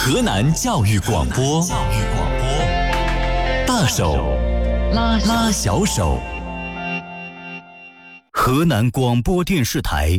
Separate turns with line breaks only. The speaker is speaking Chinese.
河南教育广播，大手拉小手。河南广播电视台